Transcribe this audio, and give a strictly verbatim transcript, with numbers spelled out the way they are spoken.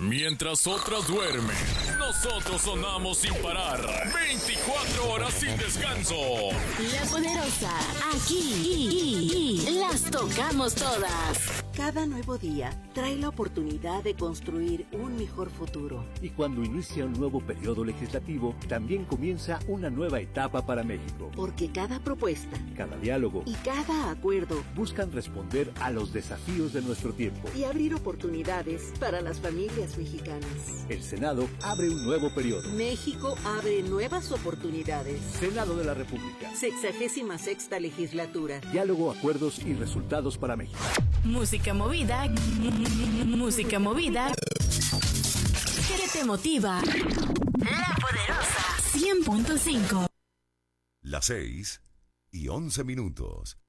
Mientras otras duermen, nosotros sonamos sin parar. veinticuatro horas sin descanso. La Poderosa, aquí las tocamos todas. Cada nuevo día trae la oportunidad de construir un mejor futuro. Y cuando inicia un nuevo periodo legislativo, también comienza una nueva etapa para México. Porque cada propuesta, cada diálogo y cada acuerdo buscan responder a los desafíos de nuestro tiempo y abrir oportunidades para las familias mexicanas. El Senado abre un nuevo periodo. México abre nuevas oportunidades. Senado de la República. Sexagésima sexta legislatura. Diálogo, acuerdos y resultados para México. Música movida, música movida, que te motiva. La Poderosa cien punto cinco. Las seis y once minutos.